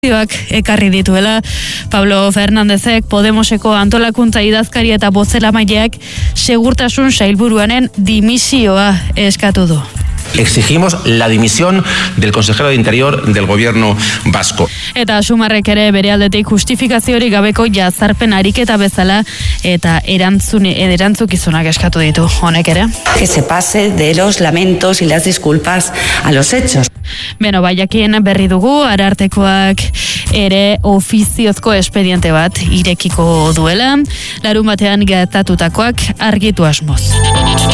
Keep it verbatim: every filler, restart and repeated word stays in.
ekarri dituela. Pablo Fernándezek Podemoseko antolakuntza idazkari eta bozeramaileak segurtasun sailburuaren dimisioa eskatu du. Exigimos la dimisión del consejero de Interior del gobierno vasco. Eta Sumarrek ere bere aldetik justifikaziorik gabeko jazarpen ariketa bezala eta erantzun erantzukizunak eskatu ditu. Honek ere. Que se pase de los lamentos y las disculpas a los hechos. Beno, baiakien berri dugu, Arartekoak ere ofiziozko espediente bat irekiko duela, larun batean gertatutakoak argitu asmoz.